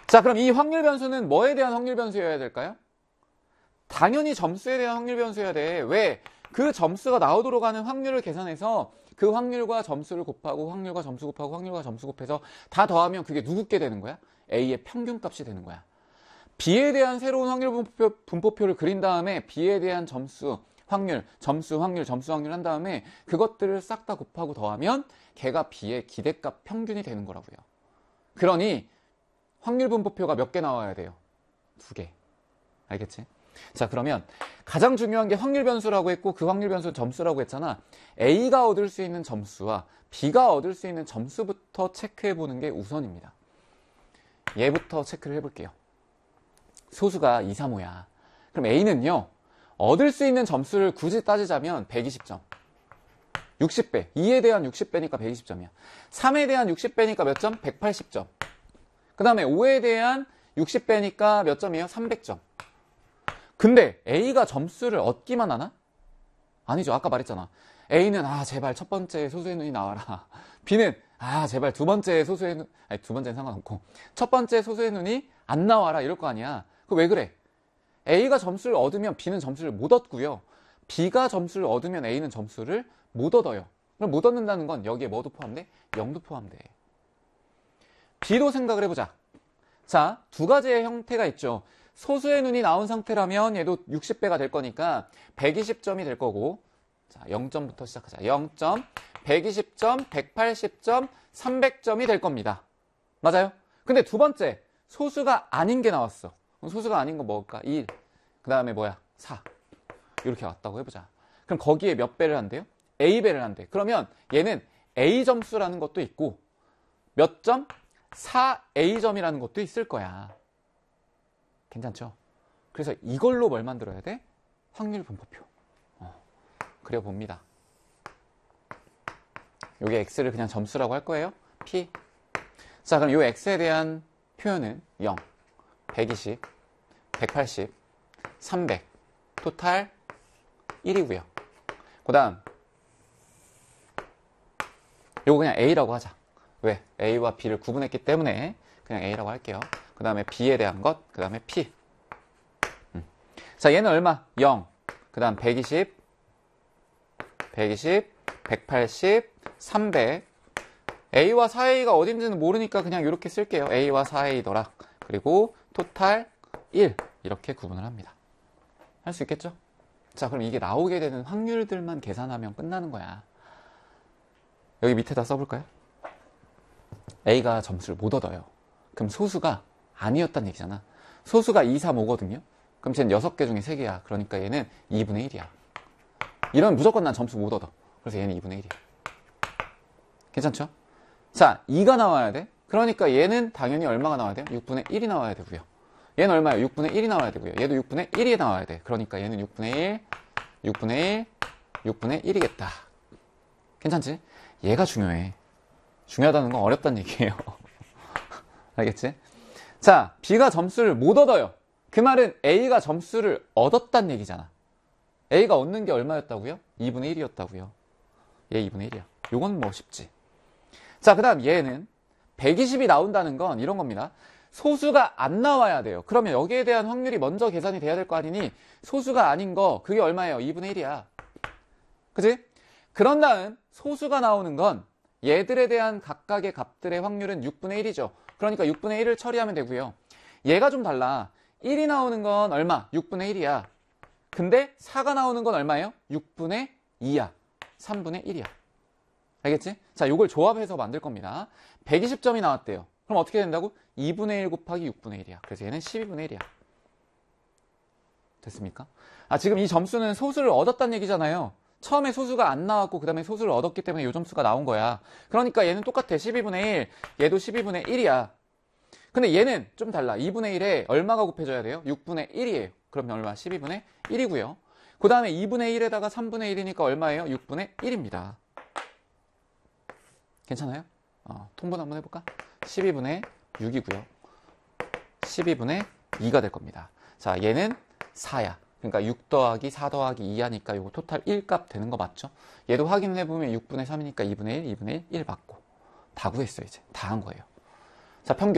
자, 그럼 이 확률 변수는 뭐에 대한 확률 변수여야 될까요? 당연히 점수에 대한 확률 변수여야 돼. 왜? 그 점수가 나오도록 하는 확률을 계산해서 그 확률과 점수를 곱하고 확률과 점수 곱하고 확률과 점수 곱해서 다 더하면 그게 누구께 되는 거야? A의 평균값이 되는 거야. B에 대한 새로운 확률 분포표를 그린 다음에 B에 대한 점수, 확률, 점수, 확률, 점수, 확률 한 다음에 그것들을 싹 다 곱하고 더하면 걔가 B의 기대값 평균이 되는 거라고요. 그러니 확률 분포표가 몇 개 나와야 돼요? 2개. 알겠지? 자, 그러면 가장 중요한 게 확률 변수라고 했고 그 확률 변수는 점수라고 했잖아. A가 얻을 수 있는 점수와 B가 얻을 수 있는 점수부터 체크해 보는 게 우선입니다. 얘부터 체크를 해볼게요. 소수가 2, 3, 5야. 그럼 A는요, 얻을 수 있는 점수를 굳이 따지자면 120점. 60배. 2에 대한 60배니까 120점이야. 3에 대한 60배니까 몇 점? 180점. 그 다음에 5에 대한 60배니까 몇 점이에요? 300점. 근데 A가 점수를 얻기만 하나? 아니죠. 아까 말했잖아. A는 제발 첫 번째 소수의 눈이 나와라. B는 제발 두 번째 소수의 눈, 아니 두 번째는 상관없고 첫 번째 소수의 눈이 안 나와라 이럴 거 아니야. 그 왜 그래? A가 점수를 얻으면 B는 점수를 못 얻고요. B가 점수를 얻으면 A는 점수를 못 얻어요. 그럼 못 얻는다는 건 여기에 뭐도 포함돼? 0도 포함돼. B도 생각을 해보자. 자, 두 가지의 형태가 있죠. 소수의 눈이 나온 상태라면 얘도 60배가 될 거니까 120점이 될 거고, 자, 0점부터 시작하자. 0점, 120점, 180점, 300점이 될 겁니다. 맞아요? 근데 두 번째, 소수가 아닌 게 나왔어. 그럼 소수가 아닌 거 뭐일까? 1, 그 다음에 뭐야? 4. 이렇게 왔다고 해보자. 그럼 거기에 몇 배를 한대요? A배를 한대. 그러면 얘는 A점수라는 것도 있고 몇 점? 4A점이라는 것도 있을 거야. 괜찮죠? 그래서 이걸로 뭘 만들어야 돼? 확률 분포표. 그려봅니다. 여기 X를 그냥 점수라고 할 거예요. P. 자, 그럼 이 X에 대한 표현은 0, 120, 180, 300, 토탈 1이고요. 그 다음 요거 그냥 A라고 하자. 왜? A와 B를 구분했기 때문에 그냥 A라고 할게요. 그 다음에 B에 대한 것, 그 다음에 P. 자, 얘는 얼마? 0. 그 다음 120, 180, 300. A와 4A가 어딘지는 모르니까 그냥 이렇게 쓸게요. A와 4A더라. 그리고 토탈 1. 이렇게 구분을 합니다. 할 수 있겠죠? 자, 그럼 이게 나오게 되는 확률들만 계산하면 끝나는 거야. 여기 밑에다 써볼까요? A가 점수를 못 얻어요. 그럼 소수가 아니었단 얘기잖아. 소수가 2, 3, 5거든요. 그럼 쟤는 6개 중에 3개야. 그러니까 얘는 2분의 1이야. 이러면 무조건 난 점수 못 얻어. 그래서 얘는 2분의 1이야. 괜찮죠? 자, 2가 나와야 돼. 그러니까 얘는 당연히 얼마가 나와야 돼요? 6분의 1이 나와야 되고요. 얘는 얼마예요? 6분의 1이 나와야 되고요. 얘도 6분의 1이 나와야 돼. 그러니까 얘는 6분의 1, 6분의 1, 6분의 1이겠다. 괜찮지? 얘가 중요해. 중요하다는 건 어렵다는 얘기예요. 알겠지? 자, B가 점수를 못 얻어요. 그 말은 A가 점수를 얻었단 얘기잖아. A가 얻는 게 얼마였다고요? 2분의 1이었다고요. 얘 2분의 1이야. 요건 뭐 쉽지. 자, 그 다음 얘는 120이 나온다는 건 이런 겁니다. 소수가 안 나와야 돼요. 그러면 여기에 대한 확률이 먼저 계산이 돼야 될 거 아니니 소수가 아닌 거 그게 얼마예요? 2분의 1이야. 그치? 그런 다음 소수가 나오는 건 얘들에 대한 각각의 값들의 확률은 6분의 1이죠. 그러니까 6분의 1을 처리하면 되고요. 얘가 좀 달라. 1이 나오는 건 얼마? 6분의 1이야. 근데 4가 나오는 건 얼마예요? 6분의 2야. 3분의 1이야. 알겠지? 자, 요걸 조합해서 만들 겁니다. 120점이 나왔대요. 그럼 어떻게 된다고? 2분의 1 곱하기 6분의 1이야. 그래서 얘는 12분의 1이야. 됐습니까? 지금 이 점수는 소수를 얻었다는 얘기잖아요. 처음에 소수가 안 나왔고 그 다음에 소수를 얻었기 때문에 이 점수가 나온 거야. 그러니까 얘는 똑같아. 12분의 1. 얘도 12분의 1이야. 근데 얘는 좀 달라. 2분의 1에 얼마가 곱해져야 돼요? 6분의 1이에요. 그러면 얼마? 12분의 1이고요. 그 다음에 2분의 1에다가 3분의 1이니까 얼마예요? 6분의 1입니다. 괜찮아요? 통분 한번 해볼까? 12분의 6이고요. 12분의 2가 될 겁니다. 자, 얘는 4야. 그러니까 6 더하기 4 더하기 2 하니까 이거 토탈 1 값 되는 거 맞죠? 얘도 확인해보면 6분의 3이니까 2분의 1, 2분의 1 받고. 다 구했어요, 이제. 다 한 거예요. 자, 평균.